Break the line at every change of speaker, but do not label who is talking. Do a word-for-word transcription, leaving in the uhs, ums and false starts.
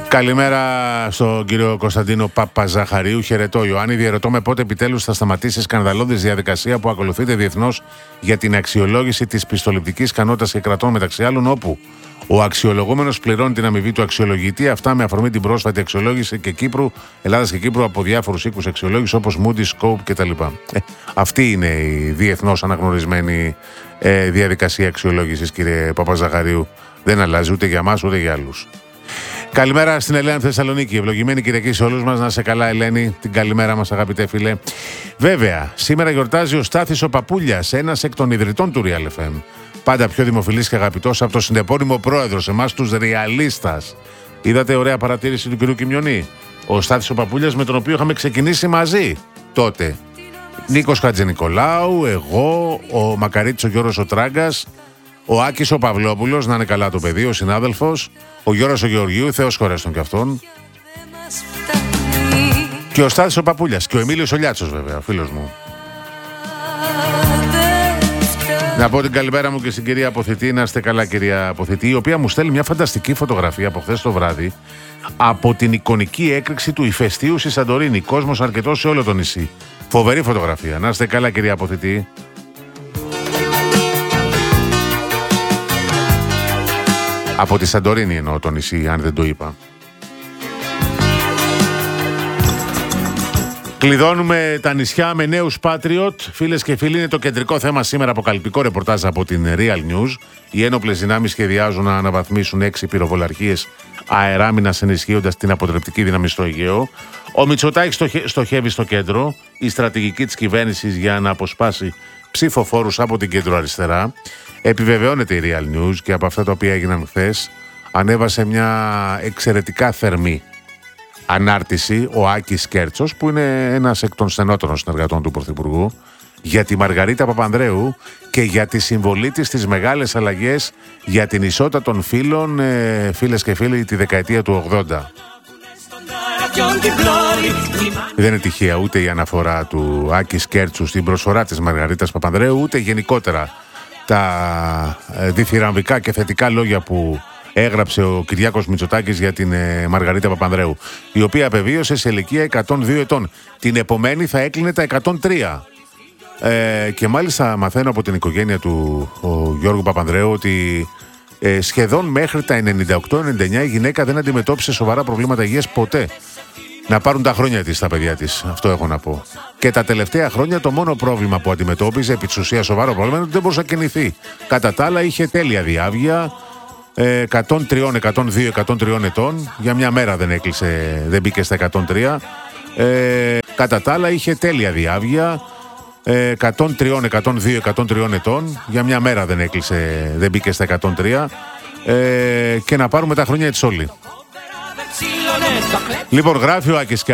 Καλημέρα στον κύριο Κωνσταντίνο Παπαζαχαρίου. Χαιρετώ, Ιωάννη. Διαρωτώ με πότε επιτέλους θα σταματήσει η σκανδαλώδης διαδικασία που ακολουθείται διεθνώς για την αξιολόγηση της πιστοληπτικής ικανότητας και κρατών, μεταξύ άλλων, όπου ο αξιολογούμενος πληρώνει την αμοιβή του αξιολογητή. Αυτά με αφορμή την πρόσφατη αξιολόγηση και Κύπρου, Ελλάδας και Κύπρου από διάφορους οίκους αξιολόγηση όπως Moody's, Scope κτλ. Ε, αυτή είναι η διεθνώς αναγνωρισμένη ε, διαδικασία αξιολόγησης, κύριε Παπαζαχαρίου. Δεν αλλάζει ούτε για μας ούτε για άλλους. Καλημέρα στην Ελένη Θεσσαλονίκη. Ευλογημένη Κυριακή σε όλους μας. Να σε καλά, Ελένη. Την καλημέρα μας, αγαπητέ φίλε. Βέβαια, σήμερα γιορτάζει ο Στάθης ο Παπούλιας, ένας εκ των ιδρυτών του Real εφ εμ. Πάντα πιο δημοφιλής και αγαπητός από το συνεπώνυμο πρόεδρος, εμάς τους Ρεαλίστας. Είδατε ωραία παρατήρηση του κ. Κιμιονή. Ο Στάθης ο Παπούλιας, με τον οποίο είχαμε ξεκινήσει μαζί τότε. Νίκος Χατζηνικολάου, εγώ, ο Μακαρίτης ο Γιώργος ο Τράγκας, ο Άκης ο Παυλόπουλος, να είναι καλά το παιδί, ο συνάδελφος, ο Γιώργος ο Γεωργίου, Θεός χωρέστον κι αυτόν. Και ο Στάθης ο Παπούλιας και ο Εμίλιος ο Λιάτσος, βέβαια, φίλος μου. Να πω την καλημέρα μου και στην κυρία Αποθητή. Να είστε καλά, κυρία Αποθητή, η οποία μου στέλνει μια φανταστική φωτογραφία από χθες το βράδυ από την εικονική έκρηξη του ηφαιστείου στη Σαντορίνη. Κόσμος αρκετός σε όλο το νησί. Φοβερή φωτογραφία. Να είστε καλά, κυρία Αποθητή. Από τη Σαντορίνη εννοώ το νησί, αν δεν το είπα. Κλειδώνουμε τα νησιά με νέους Patriot. Φίλες και φίλοι, είναι το κεντρικό θέμα σήμερα. Αποκαλυπτικό ρεπορτάζ από την Real News. Οι ένοπλες δυνάμεις σχεδιάζουν να αναβαθμίσουν έξι πυροβολαρχίες αεράμινας, ενισχύοντας την αποτρεπτική δύναμη στο Αιγαίο. Ο Μητσοτάκης στοχεύει στο κέντρο. Η στρατηγική της κυβέρνησης για να αποσπάσει ψηφοφόρους από την κεντροαριστερά. Επιβεβαιώνεται η Real News και από αυτά τα οποία έγιναν χθες. Ανέβασε μια εξαιρετικά θερμή ανάρτηση ο Άκης Κέρτσος, που είναι ένας εκ των στενότερων συνεργατών του Πρωθυπουργού, για τη Μαργαρίτα Παπανδρέου και για τη συμβολή της στις μεγάλες αλλαγές για την ισότητα των φύλων, ε, φίλες και φίλοι, τη δεκαετία του ογδόντα. Δεν είναι τυχαία ούτε η αναφορά του Άκη Κέρτσου στην προσφορά της Μαργαρίτας Παπανδρέου, ούτε γενικότερα τα διθυραμβικά και θετικά λόγια που έγραψε ο Κυριάκος Μητσοτάκης για την ε, Μαργαρίτα Παπανδρέου, η οποία απεβίωσε σε ηλικία εκατόν δύο ετών. Την επομένη θα έκλεινε τα εκατόν τρία. Ε, και μάλιστα μαθαίνω από την οικογένεια του ο Γιώργου Παπανδρέου ότι ε, σχεδόν μέχρι τα ενενήντα οκτώ ενενήντα εννιά η γυναίκα δεν αντιμετώπισε σοβαρά προβλήματα υγείας ποτέ. Να πάρουν τα χρόνια της τα παιδιά της, αυτό έχω να πω. Και τα τελευταία χρόνια το μόνο πρόβλημα που αντιμετώπιζε, επί της ουσίας σοβαρό πρόβλημα, είναι ότι δεν μπορούσε να κινηθεί. Κατά τα άλλα είχε τέλεια διάβγεια, εκατόν τρία, εκατόν δύο, εκατόν τρία ετών. Για μια μέρα δεν έκλεισε, δεν μπήκε στα εκατόν τρία. Ε, κατά τα άλλα είχε τέλεια διάβγεια, εκατόν τρία, εκατόν δύο, εκατόν τρία ετών. Για μια μέρα δεν έκλεισε, δεν μπήκε στα εκατόν τρία. Ε, και να πάρουμε τα χρόνια της όλοι. Λοιπόν, γράφει ο Άκης